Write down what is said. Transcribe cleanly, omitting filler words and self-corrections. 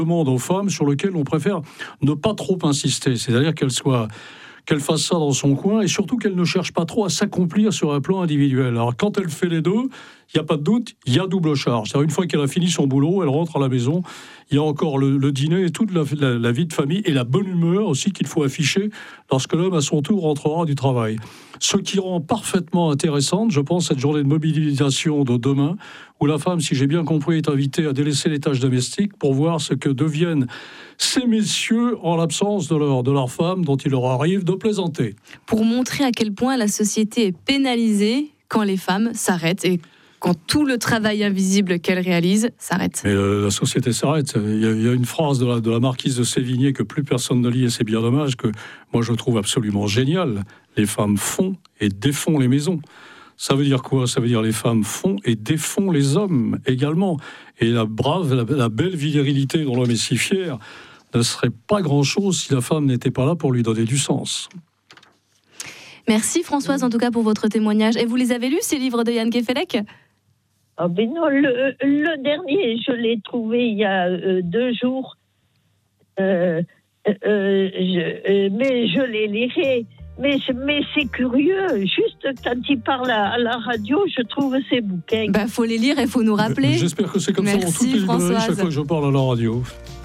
demande aux femmes sur lequel on préfère ne pas trop insister. C'est-à-dire qu'elle fasse ça dans son coin et surtout qu'elle ne cherche pas trop à s'accomplir sur un plan individuel. Alors quand elle fait les deux, il n'y a pas de doute, il y a double charge. C'est-à-dire une fois qu'elle a fini son boulot, elle rentre à la maison, il y a encore le dîner et toute la vie de famille et la bonne humeur aussi qu'il faut afficher lorsque l'homme à son tour rentrera du travail. Ce qui rend parfaitement intéressante, je pense, cette journée de mobilisation de demain, où la femme, si j'ai bien compris, est invitée à délaisser les tâches domestiques pour voir ce que deviennent ces messieurs en l'absence de leur femme dont il leur arrive de plaisanter. Pour montrer à quel point la société est pénalisée quand les femmes s'arrêtent et quand tout le travail invisible qu'elles réalisent s'arrête. Mais la société s'arrête. Il y a une phrase de la marquise de Sévigné que plus personne ne lit, et c'est bien dommage, que moi je trouve absolument génial. Les femmes font et défont les maisons. Ça veut dire quoi ? Ça veut dire les femmes font et défont les hommes également. Et la belle virilité dont l'homme est si fier ne serait pas grand-chose si la femme n'était pas là pour lui donner du sens. Merci Françoise en tout cas pour votre témoignage. Et vous les avez lus, ces livres de Yann Kefelec ? Ah ben non, le dernier, je l'ai trouvé il y a 2 jours. Mais je les lirai. Mais c'est curieux, juste quand il parle à la radio, je trouve ces bouquins. Faut les lire et faut nous rappeler. J'espère que c'est comme ça dans toutes les librairies chaque fois que je parle à la radio.